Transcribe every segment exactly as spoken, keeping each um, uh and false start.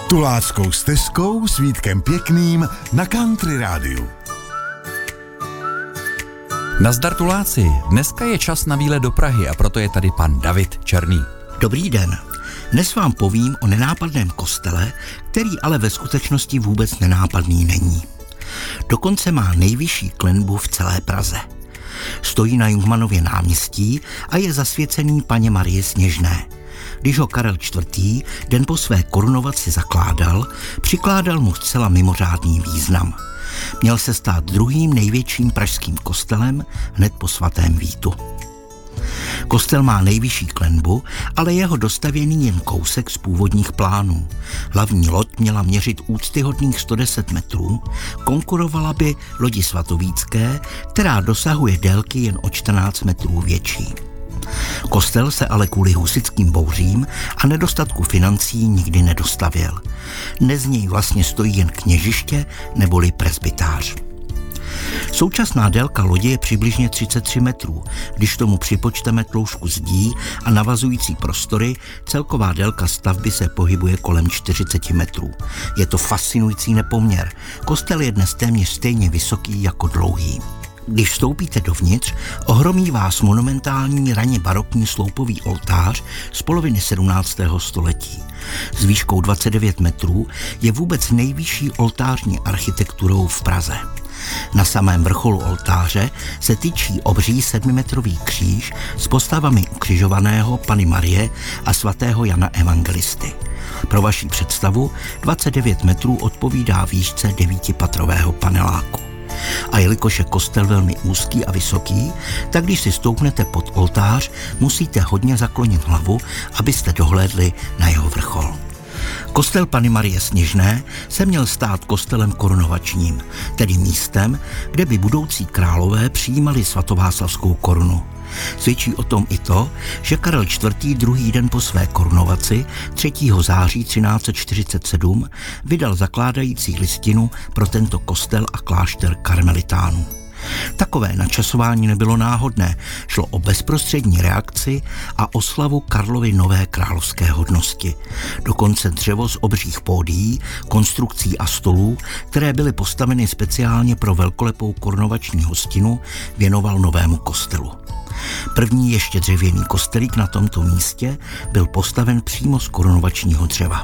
Tuláckou stezkou s Vítkem Pěkným na Country Rádiu. Nazdar Tuláci, dneska je čas na výlet do Prahy a proto je tady pan David Černý. Dobrý den. Dnes vám povím o nenápadném kostele, který ale ve skutečnosti vůbec nenápadný není. Dokonce má nejvyšší klenbu v celé Praze. Stojí na Jungmannově náměstí a je zasvěcený Panně Marii Sněžné. Když ho Karel čtvrtý. den po své korunovaci zakládal, přikládal mu zcela mimořádný význam. Měl se stát druhým největším pražským kostelem hned po svatém Vítu. Kostel má nejvyšší klenbu, ale jeho dostavěný jen kousek z původních plánů. Hlavní loď měla měřit úctyhodných sto deset metrů, konkurovala by lodi svatovícké, která dosahuje délky jen o čtrnáct metrů větší. Kostel se ale kvůli husitským bouřím a nedostatku financí nikdy nedostavěl. Dnes z něj vlastně stojí jen kněžiště neboli presbytář. Současná délka lodě je přibližně třicet tři metrů. Když tomu připočteme tloušku zdí a navazující prostory, celková délka stavby se pohybuje kolem čtyřicet metrů. Je to fascinující nepoměr. Kostel je dnes téměř stejně vysoký jako dlouhý. Když vstoupíte dovnitř, ohromí vás monumentální raně barokní sloupový oltář z poloviny sedmnáctého století. S výškou dvacet devět metrů je vůbec nejvyšší oltářní architekturou v Praze. Na samém vrcholu oltáře se tyčí obří sedmimetrový kříž s postavami ukřižovaného Panny Marie a svatého Jana Evangelisty. Pro vaši představu dvacet devět metrů odpovídá výšce devítipatrového paneláku. A jelikož je kostel velmi úzký a vysoký, tak když si stoupnete pod oltář, musíte hodně zaklonit hlavu, abyste dohlédli na jeho vrchol. Kostel Panny Marie Sněžné se měl stát kostelem korunovačním, tedy místem, kde by budoucí králové přijímali svatováclavskou korunu. Svědčí o tom i to, že Karel čtvrtý. druhý den po své korunovaci třetího září třináct set čtyřicet sedm vydal zakládající listinu pro tento kostel a klášter karmelitánů. Takové načasování nebylo náhodné, šlo o bezprostřední reakci a oslavu Karlovy nové královské hodnosti. Dokonce dřevo z obřích pódií, konstrukcí a stolů, které byly postaveny speciálně pro velkolepou korunovační hostinu, věnoval novému kostelu. První ještě dřevěný kostelík na tomto místě byl postaven přímo z korunovačního dřeva.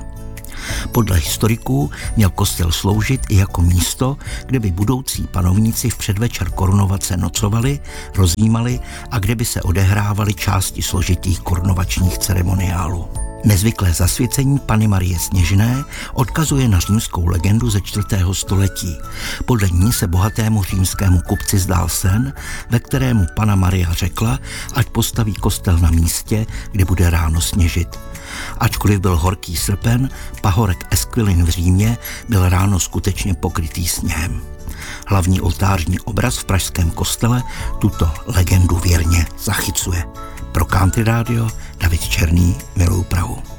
Podle historiků měl kostel sloužit i jako místo, kde by budoucí panovníci v předvečer korunovace nocovali, rozjímali a kde by se odehrávaly části složitých korunovačních ceremoniálů. Nezvyklé zasvěcení Panny Marie Sněžné odkazuje na římskou legendu ze čtvrtého století. Podle ní se bohatému římskému kupci zdál sen, ve kterému Panna Maria řekla, ať postaví kostel na místě, kde bude ráno sněžit. Ačkoliv byl horký srpen, pahorek Esquilin v Římě byl ráno skutečně pokrytý sněhem. Hlavní oltářní obraz v pražském kostele tuto legendu věrně zachycuje. Pro Country Radio David Černý, miluju Prahu.